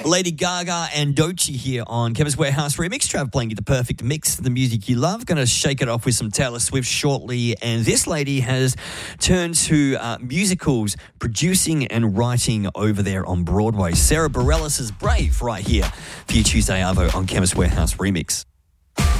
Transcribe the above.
Lady Gaga and Doechii here on Chemist Warehouse Remix. Trav playing you the perfect mix, the music you love. Going to shake it off with some Taylor Swift shortly. And this lady has turned to musicals, producing and writing over there on Broadway. Sarah Bareilles is Brave right here for your Tuesday Arvo on Chemist Warehouse Remix.